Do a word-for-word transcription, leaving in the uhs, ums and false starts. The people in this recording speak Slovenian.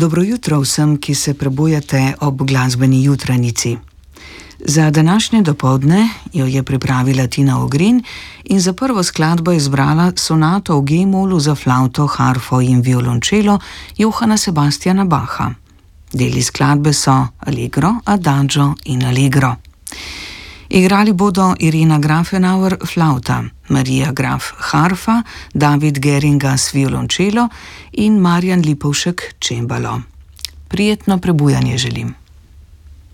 Dobro jutro vsem, ki se prebujate ob glasbeni jutranici. Za današnje dopoldne jo je pripravila Tina Ogrin in za prvo skladbo izbrala sonato v G-molu za flavto, harfo in violončelo Johana Sebastiana Bacha. Deli skladbe so Allegro, Adagio in Allegro. Igrali bodo Irena Grafenauer flauta, Marija Graf harfa, David Geringas violončelo in Marjan Lipovšek čembalo. Prijetno prebujanje želim.